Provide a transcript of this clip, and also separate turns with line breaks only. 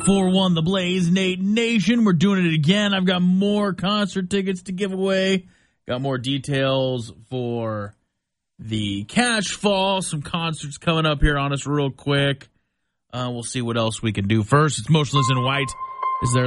4-1 The Blaze, Nate Nation. We're doing it again. I've got more concert tickets to give away. Got more details for the Cash Fall. Some concerts coming up here on us real quick. We'll see what else we can do. First, it's Motionless in White.